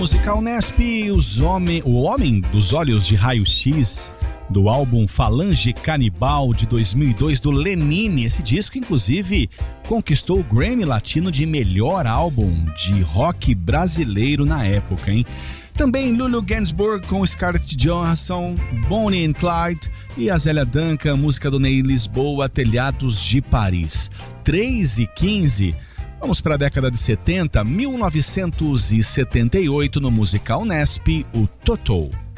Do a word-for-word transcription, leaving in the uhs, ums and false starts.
Musical Nesp, os homem, o Homem dos Olhos de Raio-X, do álbum Falange Canibal de dois mil e dois, do Lenine. Esse disco, inclusive, conquistou o Grammy Latino de melhor álbum de rock brasileiro na época, hein? Também Lulu Gainsbourg com Scarlett Johansson, Bonnie and Clyde e Azélia Duncan, música do Ney Lisboa, Telhados de Paris. três e quinze. Vamos para a década de setenta, mil novecentos e setenta e oito, no Musical Nesp, o Totó.